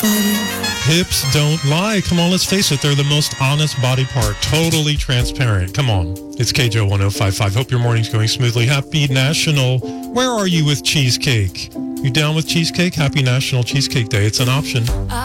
Hips don't lie. Come on, let's face it. They're the most honest body part. Totally transparent. Come on. It's KJO 1055. Hope your morning's going smoothly. Happy National. Where are you with cheesecake? You down with cheesecake? Happy National Cheesecake Day. It's an option.